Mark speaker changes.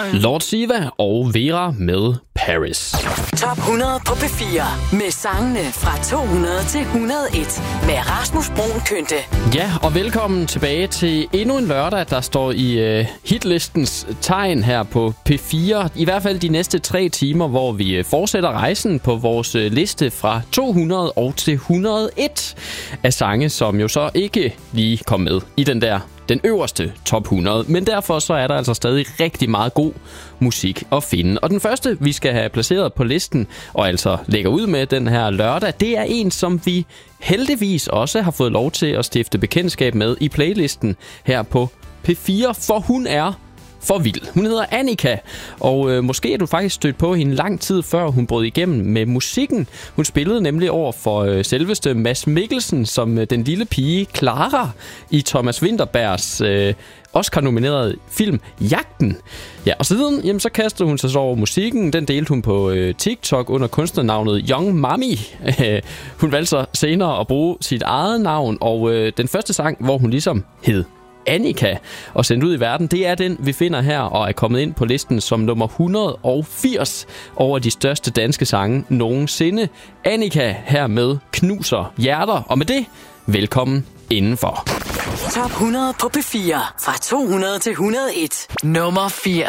Speaker 1: Lord Siva og Vera med Paris.
Speaker 2: Top 100 på P4 med sangene fra 200 til 101 med Rasmus Bruun Kynte.
Speaker 1: Ja, og velkommen tilbage til endnu en lørdag, der står i hitlistens tegn her på P4. I hvert fald de næste 3 timer, hvor vi fortsætter rejsen på vores liste fra 200 og til 101 af sange, som jo så ikke lige kom med i den øverste top 100. Men derfor så er der altså stadig rigtig meget god musik at finde. Og den første, vi skal have placeret på listen, og altså lægger ud med den her lørdag, det er en, som vi heldigvis også har fået lov til at stifte bekendtskab med i playlisten her på P4, for hun er for vild. Hun hedder Annika, og måske er du faktisk stødt på hende lang tid før hun brød igennem med musikken. Hun spillede nemlig over for selveste Mads Mikkelsen som den lille pige Clara i Thomas Vinterbergs Oscar-nominerede film Jagten. Ja, og siden jamen, så kastede hun sig så over musikken. Den delte hun på TikTok under kunstnernavnet Young Mami. Hun valgte så senere at bruge sit eget navn, og den første sang, hvor hun ligesom hed Annika og sendt ud i verden, det er den, vi finder her og er kommet ind på listen som nummer 180 over de største danske sange nogensinde. Annika her med Knuser Hjerter, og med det, velkommen indenfor.
Speaker 2: Top 100 på P4 fra 200 til 101. Nummer 80.